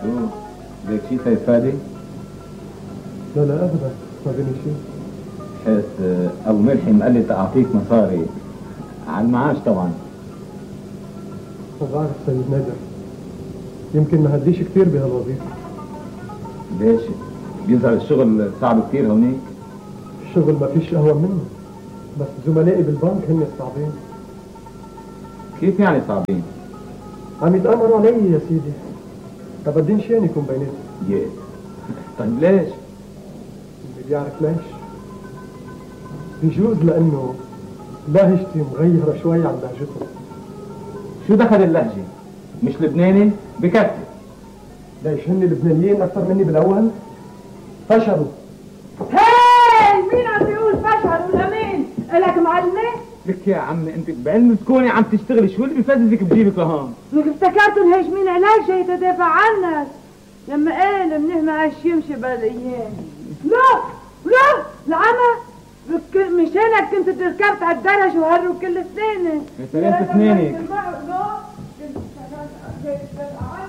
شو؟ بدك شي سيد فادي؟ لا ابدا، ما بيني شيء. حيث ابو ملحم قال لي تعطيك مصاري على المعاش طبعا. ما بعرف سيد نادر، يمكن ما هديش كثير بهالوظيفة. ليش؟ بيظهر الشغل صعب كثير هونيك؟ الشغل ما فيش اهون منه، بس زملائي بالبنك هن صعبين. كيف يعني صعبين؟ عم يتأمروا علي يا سيدي، طب بدين شيء يكون بيناتهم. ياه طيب ليش؟ اللي بيعرف ليش؟ بيجوز لأنه لهجتي مغيرة شوي عن لهجتهم. شو دخل اللهجة؟ مش لبناني؟ بكفي. ليش هن لبنانيين أكثر مني بالأول؟ فشلوا. هاي مين عم بيقول فشلوا لمين؟ إلك معلمة؟ لك يا عمي انت بعلم تكوني عم تشتغلي، شو اللي بفززك بجيبك لهون؟ لك افتكرتوا الهجمين علاج جاي تدافع عنك. لما قال منيح ما عاش يمشي بالايام. لا العمى مشانك كنت ركبت على الدرج وهروا كل سنة. يا سلام سنينك. لا